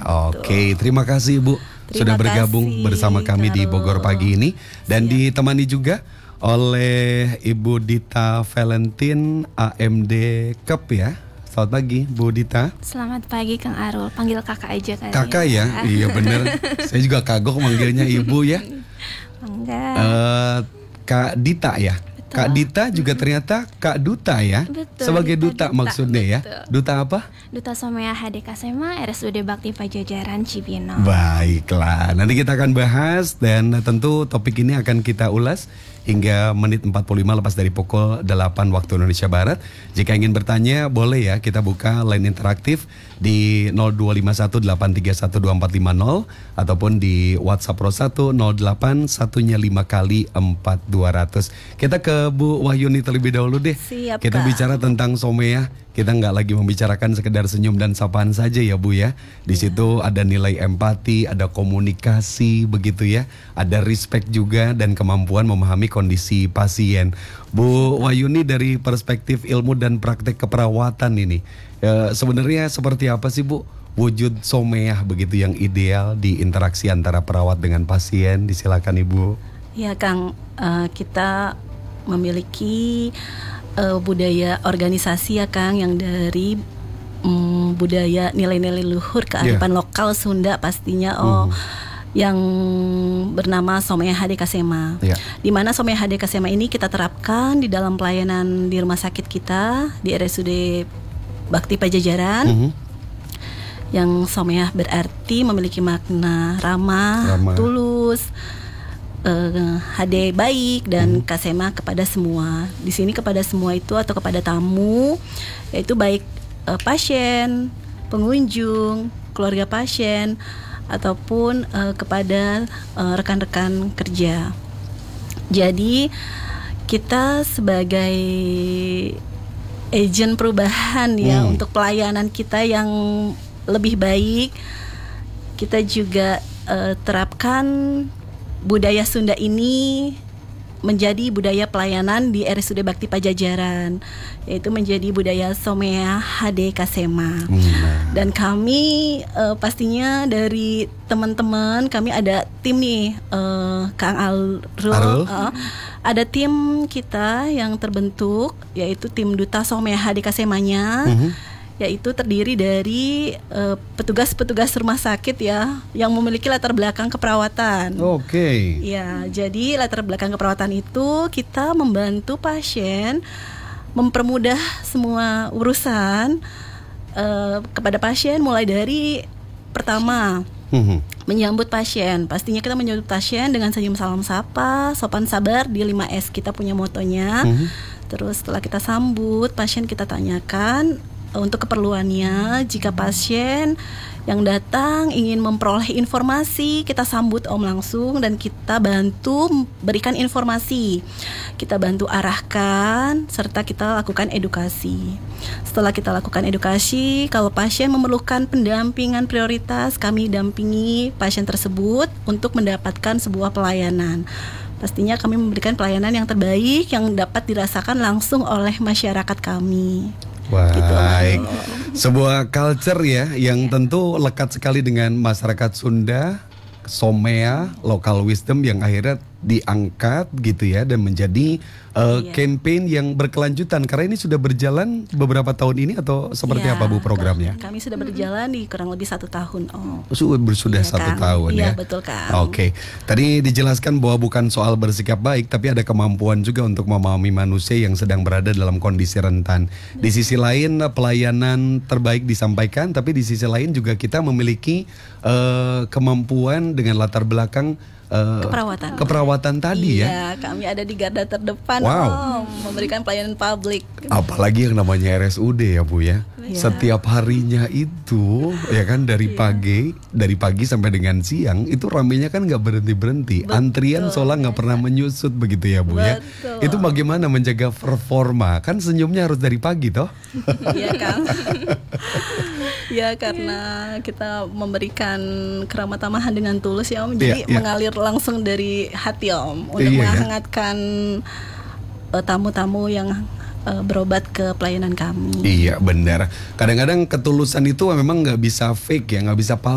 Oke, terima kasih Ibu sudah bergabung bersama kami di Bogor pagi ini. Dan ditemani juga oleh Ibu Dita Valentin AMD Cup ya. Selamat pagi Bu Dita. Selamat pagi Kang Arul, panggil kakak aja kali. Kakak ya? Iya bener. Saya juga kagok manggilnya Ibu ya. Enggak. Kak Dita ya? Kak Dita juga ternyata Kak Duta ya. Betul, sebagai Duta maksudnya ya. Duta apa? Duta Somea HDKSema RSUD Bakti Pajajaran Cibinong. Baiklah, nanti kita akan bahas dan tentu topik ini akan kita ulas hingga menit 45 lepas dari pukul 8 waktu Indonesia Barat. Jika ingin bertanya boleh ya, kita buka line interaktif di 0251831250 ataupun di WhatsApp Pro 1 08 1-nya 5 kali 4200. Kita ke Bu Wahyuni terlebih dahulu deh. Siap, kita Kak. bicara tentang Somea. Kita nggak lagi membicarakan sekedar senyum dan sapaan saja ya Bu ya. Di situ ada nilai empati, ada komunikasi begitu ya. Ada respect juga dan kemampuan memahami kondisi pasien. Bu Wahyuni dari perspektif ilmu dan praktek keperawatan ini, sebenarnya seperti apa sih Bu wujud Somea begitu yang ideal di interaksi antara perawat dengan pasien? Disilakan Ibu. Ya Kang, kita memiliki budaya organisasi ya Kang, yang dari budaya nilai-nilai luhur kearifan lokal Sunda pastinya yang bernama Somea HDKSema. Di mana Somea HDKSema ini kita terapkan di dalam pelayanan di rumah sakit kita di RSUD Bakti Pajajaran. Yang Somea berarti memiliki makna ramah, tulus, HD baik, dan Kasema kepada semua. Di sini kepada semua itu atau kepada tamu, yaitu baik pasien, pengunjung, keluarga pasien, ataupun kepada rekan-rekan kerja. Jadi kita sebagai agen perubahan ya untuk pelayanan kita yang lebih baik, kita juga terapkan budaya Sunda ini menjadi budaya pelayanan di RSUD Bakti Pajajaran, yaitu menjadi budaya Somea HDKSema. Dan kami pastinya dari teman-teman kami ada tim nih, Kang Arul. Ada tim kita yang terbentuk, yaitu tim Duta Somea HDKSema-nya. Yaitu terdiri dari petugas-petugas rumah sakit ya, yang memiliki latar belakang keperawatan. Ya, jadi latar belakang keperawatan itu kita membantu pasien, mempermudah semua urusan kepada pasien, mulai dari pertama menyambut pasien. Pastinya kita menyambut pasien dengan senyum salam sapa, sopan sabar di 5S kita punya motonya. Terus setelah kita sambut pasien, kita tanyakan untuk keperluannya. Jika pasien yang datang ingin memperoleh informasi, kita sambut langsung dan kita bantu berikan informasi. Kita bantu arahkan serta kita lakukan edukasi. Setelah kita lakukan edukasi, kalau pasien memerlukan pendampingan prioritas, kami dampingi pasien tersebut untuk mendapatkan sebuah pelayanan. Pastinya kami memberikan pelayanan yang terbaik yang dapat dirasakan langsung oleh masyarakat kami. Baik, sebuah culture ya yang tentu lekat sekali dengan masyarakat Sunda, Somea, local wisdom yang akhirnya diangkat gitu ya, dan menjadi campaign yang berkelanjutan. Karena ini sudah berjalan beberapa tahun ini atau seperti apa Bu programnya? Kami sudah berjalan di kurang lebih 1 tahun. Sudah 1 tahun ya? Iya betul Kang. Oke, tadi dijelaskan bahwa bukan soal bersikap baik, tapi ada kemampuan juga untuk memahami manusia yang sedang berada dalam kondisi rentan. Di sisi lain pelayanan terbaik disampaikan, tapi di sisi lain juga kita memiliki kemampuan dengan latar belakang keperawatan tadi ya. Iya, kami ada di garda terdepan memberikan pelayanan publik. Apalagi yang namanya RSUD ya Bu ya. Setiap harinya itu ya kan dari pagi sampai dengan siang itu ramenya kan nggak berhenti. Antrian seolah nggak pernah menyusut begitu ya Bu ya. Itu bagaimana menjaga performa? Kan senyumnya harus dari pagi toh. Iya Kang. Ya karena kita memberikan keramat tamahan dengan tulus ya Om. Jadi mengalir langsung dari hati Om untuk menghangatkan tamu-tamu yang berobat ke pelayanan kami. Iya benar. Kadang-kadang ketulusan itu memang nggak bisa fake ya, nggak bisa palsu.